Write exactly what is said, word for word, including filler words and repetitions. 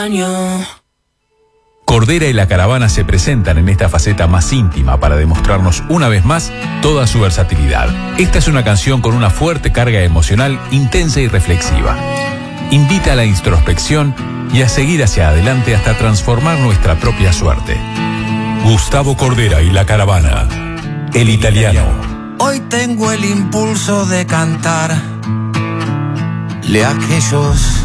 Cordera y La Caravana se presentan en esta faceta más íntima para demostrarnos una vez más toda su versatilidad. Esta es una canción con una fuerte carga emocional, intensa y reflexiva. Invita a la introspección y a seguir hacia adelante hasta transformar nuestra propia suerte. Gustavo Cordera y La Caravana, el italiano. Hoy tengo el impulso de cantar le a aquellos